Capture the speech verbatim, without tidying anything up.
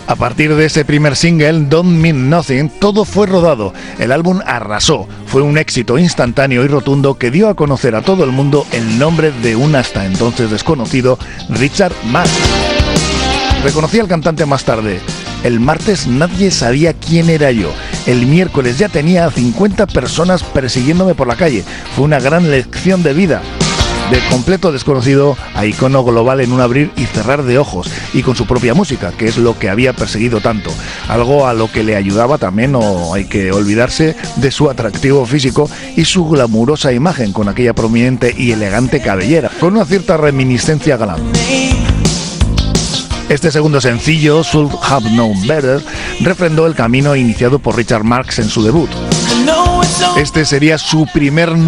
A partir de ese primer single, Don't Mean Nothing, todo fue rodado. El álbum arrasó, fue un éxito instantáneo y rotundo que dio a conocer a todo el mundo el nombre de un hasta entonces desconocido Richard Marx. Reconocí al cantante más tarde. El martes nadie sabía quién era yo. El miércoles ya tenía a cincuenta personas persiguiéndome por la calle. Fue una gran lección de vida. De completo desconocido a icono global en un abrir y cerrar de ojos, y con su propia música, que es lo que había perseguido tanto, algo a lo que le ayudaba también, no hay que olvidarse de su atractivo físico y su glamurosa imagen, con aquella prominente y elegante cabellera, con una cierta reminiscencia galán. Este segundo sencillo, Should Have Known Better, refrendó el camino iniciado por Richard Marx en su debut. Este sería su primer